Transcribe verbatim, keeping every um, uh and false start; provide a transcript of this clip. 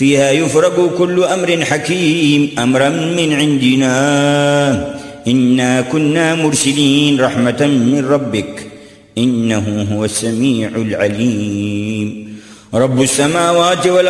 فيها يفرق كل أمر حكيم أمرا من عندنا إنا كنا مرسلين رحمة من ربك إنه هو السميع العليم. رب السماوات والأرض